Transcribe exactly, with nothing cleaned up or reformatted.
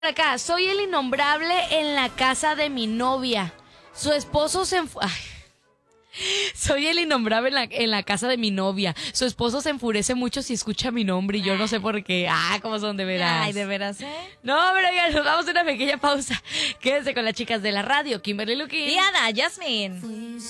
Acá, soy el innombrable en la casa de mi novia. Su esposo se... enfu- Ay. Soy el innombrable en la, en la casa de mi novia. Su esposo se enfurece mucho si escucha mi nombre y yo no sé por qué. Ah, cómo son de veras. Ay, de veras, ¿eh? No, pero oigan, nos vamos a una pequeña pausa. Quédense con las chicas de la radio, Kimberly Luki. Diana, Jasmine.